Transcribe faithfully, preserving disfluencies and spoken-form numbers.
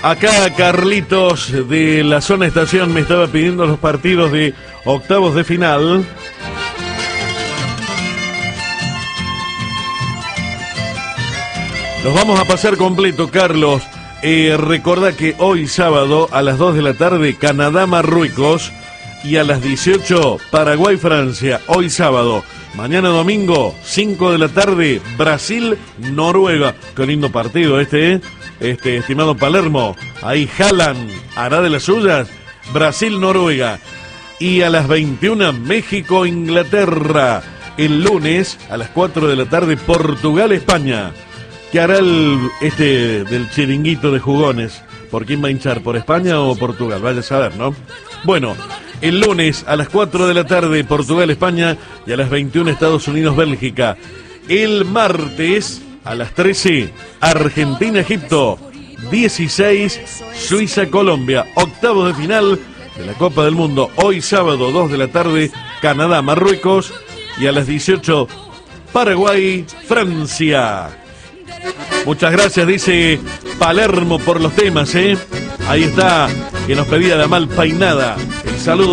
Acá Carlitos de la zona estación me estaba pidiendo los partidos de octavos de final. Los vamos a pasar completo, Carlos. Eh, recordá que hoy sábado a las dos de la tarde Canadá-Marruecos y a las dieciocho Paraguay-Francia. Hoy sábado. Mañana domingo, cinco de la tarde, Brasil-Noruega. Qué lindo partido este, ¿eh? Este, estimado Palermo. Ahí Haaland hará de las suyas. Brasil-Noruega. Y a las veintiuna, México-Inglaterra. El lunes, a las cuatro de la tarde, Portugal-España. ¿Qué hará el, este del chiringuito de jugones? ¿Por quién va a hinchar? ¿Por España o Portugal? Vaya a saber, ¿no? Bueno, el lunes a las cuatro de la tarde Portugal-España y a las veintiuna Estados Unidos-Bélgica. El martes a las trece Argentina-Egipto. dieciséis Suiza-Colombia. Octavos de final de la Copa del Mundo. Hoy sábado dos de la tarde Canadá-Marruecos y a las dieciocho Paraguay-Francia. Muchas gracias, dice Palermo, por los temas, ¿eh? Ahí está, que nos pedía la mal peinada. El saludo.